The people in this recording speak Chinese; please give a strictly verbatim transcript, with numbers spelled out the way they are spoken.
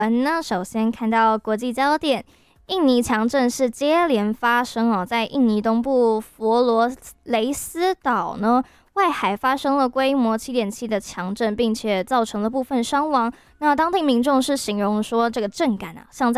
闻呢，首先看到国际焦点，印尼强震是接连发生哦，在印尼东部佛罗雷斯岛呢，外海发生了规模 七点七 的强震，并且造成了部分伤亡。那当地民众是形容说，这个震感啊，像在